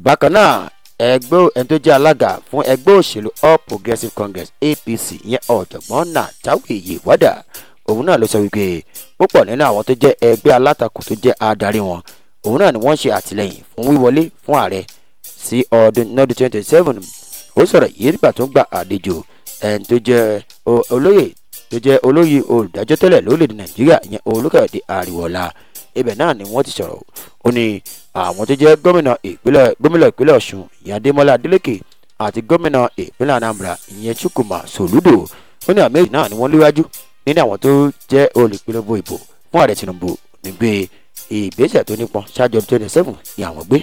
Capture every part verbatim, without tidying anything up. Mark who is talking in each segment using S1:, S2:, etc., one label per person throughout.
S1: bákan náà ẹgbẹ́ ẹni tó jẹ́ alága fún ẹgbẹ́ òṣèlú All Progressives Congress A P C ìyẹn ọ̀jọ̀gbọ́n Nàtàwé Yèwádà òun náà ló sọ wípé púpọ̀ nínú àwọn tó jẹ́ ẹgbẹ́ alátakò tó jẹ́ adarí wọn òun náà ni wọ́n ṣe àtìlẹ́yìn fún wíwọlé fún ààrẹ sí ọdún twenty twenty-seven. ó sọ̀rọ̀ yìí nígbà tó ń gba àlejò ẹni tó jẹ́ olóyè tó jẹ́ olóyè olùdájọ́ tẹ́lẹ̀ lórílẹ̀‐èdè Nàìjíríà ìyẹn Olúkáyọ̀dé Àríwọ̀lá. ibẹ̀ náà ni wọ́n ti sọ̀rọ̀ ó ní àwọn tó jẹ́ gómìnà ìpínlẹ̀ gómìnà ìpínlẹ̀ Ọ̀ṣun ìyẹn Adémọ́lá Adélékè àti gómìnà ìpínlẹ̀ Anambra ìyẹn Chukwuma Soludo ó ní àmì náà ni wọ́n léwájú nínú àwọn tó jẹ́ olùpolongo ìbò fún ààrẹ Tinubu nígbè ìgbésẹ̀ tó nípọn ṣáájú ọdún twenty seven ni àwọn gbé.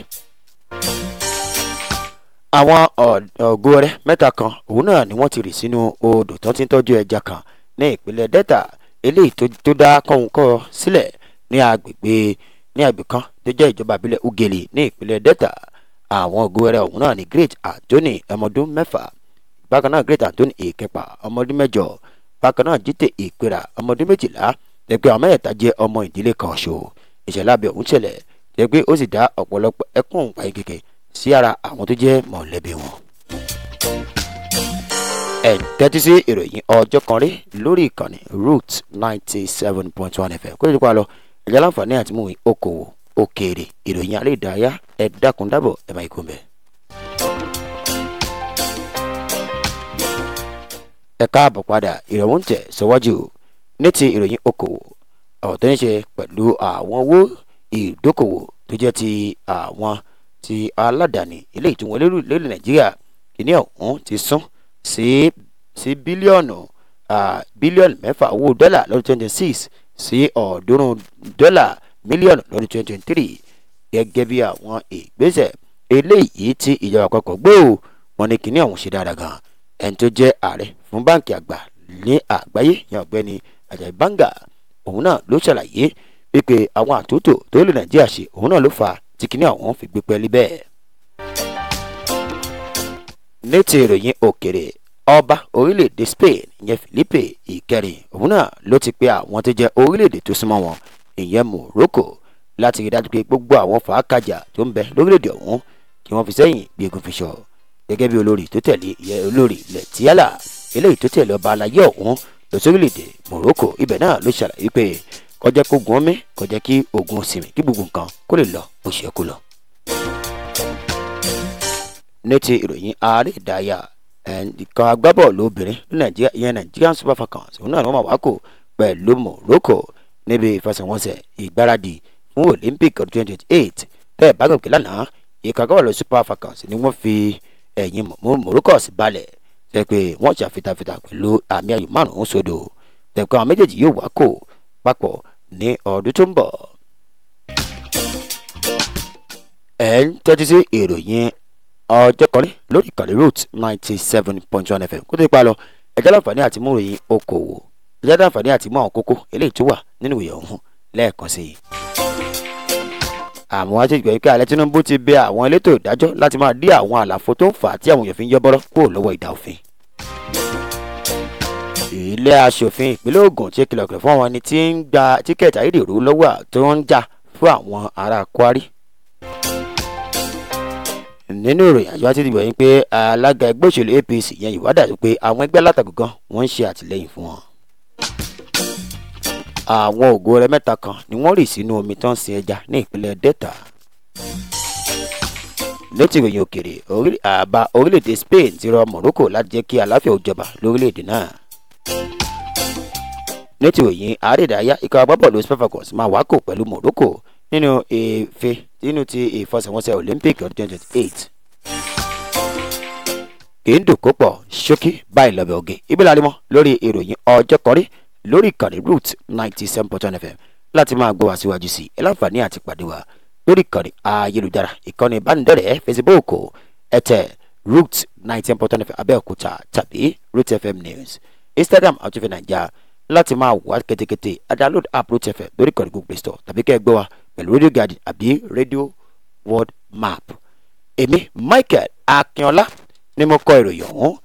S1: àwọn ọ̀gọ́rẹ́ mẹ́ta kan òun náà ni wọ́n ti rì sínú odò tó ti ń tọ́jú ẹja kan ní ìpínlẹ̀ Delta eléyìí tó dá kọ́ńkọ́ sílẹ̀ ní agbègbè ní agbègbè kan tó jẹ́ ìjọba ìbílẹ̀ Ugele ní ìpínlẹ̀ Delta. àwọn ọ̀gọ́rẹ́ ọ̀hún náà ni Great Anthony ọmọdún mẹ́fà bákan náà Great Anthony ìkẹpà ọmọdún mẹ́jọ bákan náà Jídé Ìpèrà ọmọdún méjìlá lẹ́gbẹ́ àwọn mẹ́ta jẹ́ ọmọ ìdílé kan ṣo. ìṣẹ̀lẹ̀ abẹ́ ọ̀hún ṣẹlẹ̀ lẹ́gbẹ́ ó sì dá ọ̀pọ̀lọpọ̀ ẹkún pààyàn kékeré sí ara àwọn tó jẹ́ mọ̀lẹ́bí wọn. ẹ̀ ń tẹ́tí sí ìròyìn ọjọ́ kan rí lórí ìkànnì Root ninety seven point one F M kó lè pa lọ ẹ̀jẹ̀ láǹfààní àti mú okòwò òkèèrè ìròyìn alẹ́ ìdárayá ẹ̀ dákun dábọ̀ ẹ̀ máa ikú mbẹ́. ẹ káàbọ̀ padà ìrọ̀wọ́n tẹ̀ síwájú ní ti ìròyìn okòwò ọ̀rọ̀ tó ń ṣe pẹ̀lú àwọn owó ìdókòwò tó jẹ́ ti àwọn ti aládàáni ilé ìtumọ̀ lórí Nàìjíríà kìíní ọ̀hún ti sún sí sí bílíọ̀nù bílíọ̀nù mẹ́fà owó dọ́là lọ́dún twenty six sí ọ̀ọ́dúnrún dọ́là mílíọ̀nù lọ́dún twenty twenty three gẹ́gẹ́ bí àwọn ìgbésẹ̀ eléyìí tí ìjọba àpapọ̀ gbé o wọn ní kìíní ọ̀hún ṣe dáadáa gan ẹni tó jẹ́ ààrẹ fún báǹkì àgbà ní àgbáyé yan ọ̀gbẹ́ni Ajayi Banga òun náà ló ṣàlàyé wípé àwọn àtúntò tó lè Nàìjíríà ṣe òun náà ló fà á tí kìíní àwọn fi gbé pẹ́ẹ́lí bẹ́ẹ̀. ní ti ìròyìn òkèrè ọba orílẹ̀-èdè Spain ìyẹn Felipe ìkẹrin òun náà ló ti pe àwọn tó jẹ́ orílẹ̀-èdè tó súnmọ́ wọn ìyẹn Morocco láti rí dájú pé gbogbo àwọn fàákàjà tó ń bẹ lórílẹ̀-èdè ọ̀hún kí wọ́n fi sẹ́yìn bí egun fi ṣọ gẹ́gẹ́ bí olórí tó tẹ̀lé ìyẹn olórí Letiala eléyìí tó tẹ̀lé ọba alayé ọ̀hún lọ sórílẹ̀-èdè Morocco ibẹ̀ náà ló ṣàlàyé pé kọjá kó gun omi kọjá kí ogun sinmi kí gbogbo nǹkan kó lè lọ bó ṣe kó lọ. ní ti ìròyìn ààrẹ ìdáyà ẹnìkan agbábọ́ọ̀lù obìnrin ní Nàìjíríà ìyẹn Nigerian Super Falcons òun náà ni wọ́n máa wá kó pẹ̀lú Morocco níbi ìfẹsẹ̀wọnsẹ̀ ìgbáradì fún Olympic ọdún twenty twenty eight tẹ́ ẹ̀ bá gòkè lánàá ìka agbábọ́ọ̀lù Super Falcons ni wọ́n fi ẹ̀yìn Morocco balẹ̀ tẹ́ pé wọ́n ṣàfitafita pẹ̀lú àmì ayò márùn-ún sódò tẹ́ pé àwọn méjèèjì yóò wá kó papọ̀ ní ọdún tó ń bọ̀. ẹ̀ ń tẹ́tí sí ìròyìn ọjọ́ kan rí lórí ìkànnì Root ninety seven point one F M kó tó ipa lọ ẹ̀jẹ̀ láǹfààní àti mú ìròyìn okòwò ẹ̀jẹ̀ láǹfààní àti mú àwọn kókó eléyìí tó wà nínú ìwé ọ̀hún lẹ́ẹ̀kan sí i. àwọn àti ìgbà pé ààrẹ Tinubu ti bẹ àwọn elétò ìdájọ́ láti máa dí àwọn àlàfo tó ń fà á tí àwọn èèyàn fi ń yọ bọ́rọ́ kúrò lọ́wọ́ ìdá òfin. ilé aṣòfin ìpínlẹ̀ Ògùn ti kìlọ̀kìlọ̀ fún àwọn ẹni tí ń gba tíkẹ́ẹ̀tì ayédèrú lọ́wọ́ tó ń jà fún àwọn ará Kwari. nínú ìròyìn àjọ àti ìdìbò yìí pé alága ẹgbẹ́ òṣèlú A P C yẹn ìwádà pé àwọn ẹgbẹ́ alátakò gan wọ́n ń ṣe àtìlẹ́yìn fún wọn. àwọn ògo rẹ mẹ́ta kan ni wọ́n rì sínú omi tó ń sin ẹja ní ìpínlẹ̀ Delta. létí ìròyìn òkèrè àbá orílẹ̀-èdè Spain ti rọ Morocco láti jẹ́ kí àlàáfíà ó jọba lórílẹ̀-èdè náà. létí ìròyìn àrídáyá ikọ̀ agbábọ́ọ̀lù Super Falcons máa wákò pẹ̀lú Morocco nínú èèfé nínú ti ìfọsẹ̀wọnsẹ̀ Olympic ọdún twenty twenty eight. kì í dùn kó pọ̀ ṣókí báyìí lọ́bẹ̀ oge ibi lárimọ́ lórí ìròyìn ọjọ́ kọrí lórí ìkànnì Root ninety seven point one F M láti máa gbọ́ wá síwájú sí ẹ láǹfààní àti pàdé wa lórí ìkànnì ayélujára ìkànnì ìbánidọ́rẹ̀ẹ́ Facebook ẹ̀tẹ̀ Root ninety seven point one F M Abẹ́òkúta tàbí Root F M News Instagram àti ìfẹ́ Nàìjíríà láti máa wá kétékété a download app Root F M lórí ìkànnì Google Play Store tàbí kẹ́ ẹ gbọ́ wa pẹ̀lú Radio Garden àbí Radio World Map. èmi Michael Akínọlá ni mo kọ ìròyìn ọ̀hún